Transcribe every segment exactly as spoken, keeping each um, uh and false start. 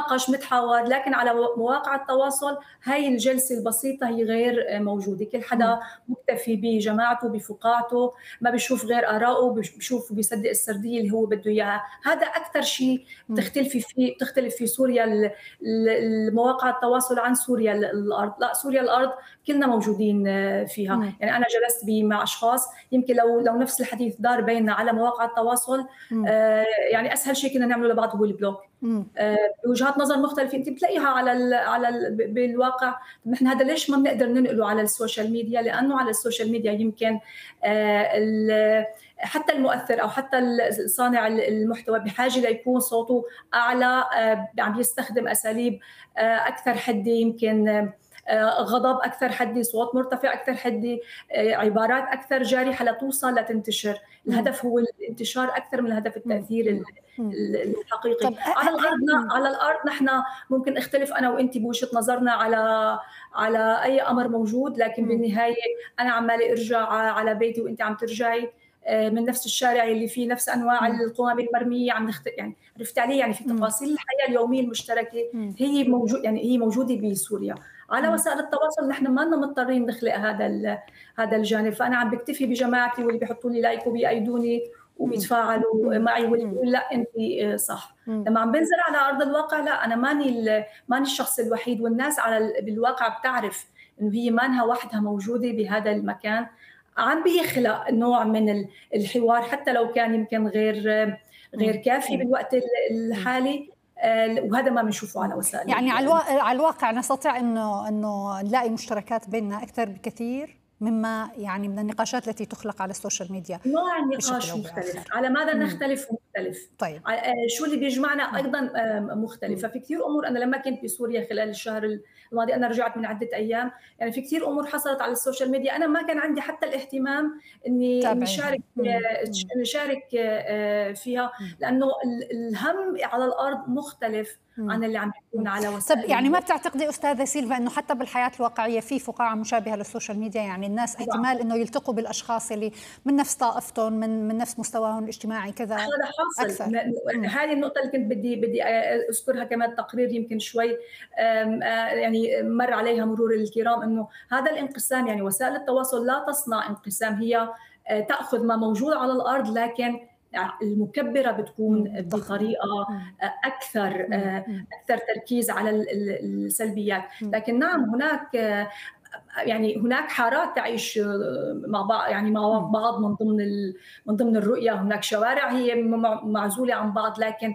نتناقش نتحاور، لكن على مواقع التواصل هاي الجلسة البسيطة هي غير موجودة. كل حدا مكتفي بجماعته بفقاعته، ما بيشوف غير آراءه، بيشوف وبيصدق السردية اللي هو بده إياها. هذا أكثر شيء بتختلف فيه بتختلف في سوريا المواقع التواصل عن سوريا الأرض. لا، سوريا الأرض كلنا موجودين فيها. مم. يعني أنا جلست مع أشخاص يمكن لو لو نفس الحديث دار بيننا على مواقع التواصل، آه يعني أسهل شيء كنا نعمله لبعض هو البلوك. آه وجهات نظر مختلفة أنت بتلاقيها على ال على ال بالواقع. نحن هذا ليش ما بنقدر ننقله على السوشيال ميديا؟ لأنه على السوشيال ميديا يمكن آه حتى المؤثر أو حتى صانع المحتوى بحاجة ليكون صوته أعلى، عم يستخدم أساليب أكثر حدة، يمكن غضب أكثر حدي، صوت مرتفع أكثر حدي، عبارات أكثر جارحة لتوصل لتنتشر. الهدف هو الانتشار أكثر من الهدف التأثير الحقيقي. على الأرض على الأرض نحن ممكن اختلف أنا وأنت بوجهة نظرنا على على أي أمر موجود، لكن بالنهاية أنا عمالي أرجع على بيتي وأنت عم ترجعي من نفس الشارع اللي فيه نفس انواع القمم المرميه، عم نخت... يعني عرفت علي، يعني في تفاصيل الحياه اليوميه المشتركه هي موجود يعني هي موجوده بسوريا. على وسائل التواصل نحن ما لنا مضطرين نخلق هذا هذا الجانب. فانا عم بكتفي بجماعتي واللي بيحطوا لي لايك وبيأيدوني وبيتفاعلوا معي واللي بيقول لا انت صح. لما عم بنزل على ارض الواقع لا، انا ماني ماني الشخص الوحيد، والناس على بالواقع بتعرف انه هي مانها وحدها موجوده بهذا المكان. عم بيخلق نوع من الحوار حتى لو كان يمكن غير غير كافي بالوقت الحالي، وهذا ما بنشوفه على وسائل يعني على على الواقع نستطيع انه انه نلاقي مشتركات بيننا اكثر بكثير مما يعني من النقاشات التي تخلق على السوشيال ميديا. نوع النقاش مختلف، على ماذا نختلف مختلف. طيب شو اللي بيجمعنا ايضا مختلف. ففي كثير امور، انا لما كنت بسوريا خلال الشهر الماضي، انا رجعت من عده ايام، يعني في كثير امور حصلت على السوشيال ميديا انا ما كان عندي حتى الاهتمام اني نشارك نشارك فيها، لانه الهم على الارض مختلف عن اللي عم يكون على وسائل. طب يعني ما بتعتقدي استاذه سيلفا انه حتى بالحياه الواقعيه في فقاعه مشابهه للسوشيال ميديا؟ يعني الناس احتمال انه يلتقوا بالاشخاص اللي من نفس طائفتهم، من من نفس مستواهم الاجتماعي كذا. هذا حاصل. هذه النقطه اللي كنت بدي بدي اذكرها كمان. تقرير يمكن شوي يعني مر عليها مرور الكرام، انه هذا الانقسام، يعني وسائل التواصل لا تصنع انقسام، هي تاخذ ما موجود على الارض لكن المكبرة بتكون بطريقة أكثر أكثر تركيز على السلبيات. لكن نعم هناك يعني هناك حارات تعيش مع بعض، يعني مع بعض من ضمن من ضمن الرؤية. هناك شوارع هي معزولة عن بعض، لكن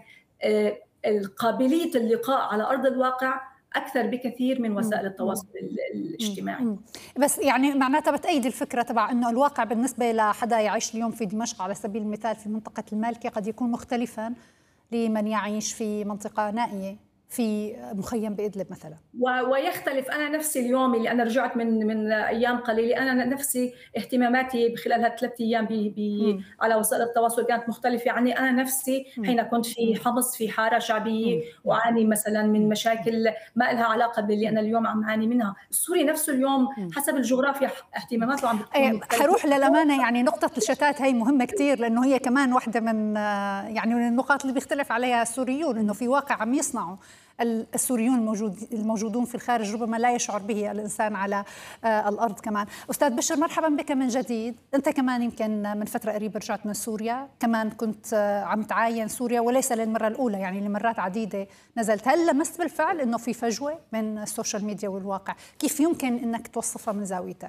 قابلية اللقاء على أرض الواقع أكثر بكثير من وسائل التواصل الاجتماعي. بس يعني معناتها بتأيد الفكرة تبع إنه الواقع بالنسبة لحدا يعيش اليوم في دمشق على سبيل المثال في منطقة المالكي قد يكون مختلفاً لمن يعيش في منطقة نائية في مخيم بإدلب مثلا. ويختلف. انا نفسي اليوم اللي انا رجعت من من ايام قليله، انا نفسي اهتماماتي خلال هالثلاث ايام بي بي على وسائل التواصل كانت مختلفه عني. انا نفسي حين كنت في حمص في حاره شعبيه واعاني مثلا من مشاكل ما لها علاقه باللي انا اليوم عم اعاني منها، السوري نفسه اليوم حسب الجغرافيا اهتماماته عم بتكون مختلفه. حروح للامانه يعني نقطه الشتات هي مهمه كثير، لانه هي كمان واحده من يعني من النقاط اللي بيختلف عليها السوريون، انه في واقع عم يصنعوا السوريون الموجود الموجودون في الخارج ربما لا يشعر به الإنسان على الأرض. كمان أستاذ بشر مرحبا بك من جديد. أنت كمان يمكن من فترة قريبة رجعت من سوريا، كمان كنت عم تعاين سوريا وليس للمرة الأولى، يعني لمرات عديدة نزلت. هل لمست بالفعل أنه في فجوة بين السوشيال ميديا والواقع؟ كيف يمكن أنك توصفها من زاويتك؟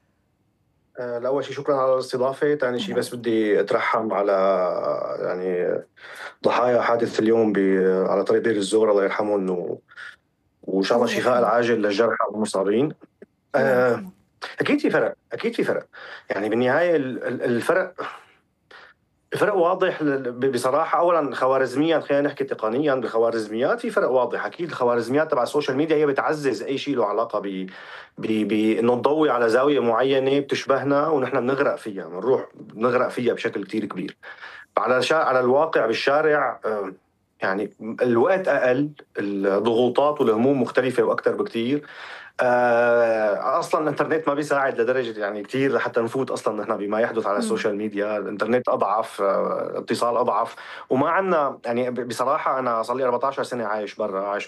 الأول شيء شكرا على الاستضافة. ثاني شيء بس بدي أترحم على يعني ضحايا حادث اليوم على طريق دير الزور، الله يرحمهم، و... وإن شاء الله شفاء العاجل للجرحى والمصابين. أه أكيد في فرق، أكيد في فرق. يعني بالنهاية الفرق الفرق واضح بصراحة. أولا خوارزميا، خلينا نحكي تقنيا بالخوارزميات في فرق واضح. أكيد الخوارزميات تبع السوشيال ميديا هي بتعزز أي شيء له علاقة ب بأنه نضوي على زاوية معينة بتشبهنا ونحن بنغرق فيها، بنروح بنغرق فيها بشكل كتير كبير. على شا... على الواقع بالشارع يعني الوقت أقل، الضغوطات والهموم مختلفة وأكثر بكتير. اصلا الانترنت ما بيساعد لدرجه يعني كثير لحتى نفوت اصلا نحن بما يحدث على السوشيال ميديا. الانترنت اضعف، اتصال اضعف، وما عندنا يعني بصراحه. انا صار لي أربعة عشر سنه عايش برا، عايش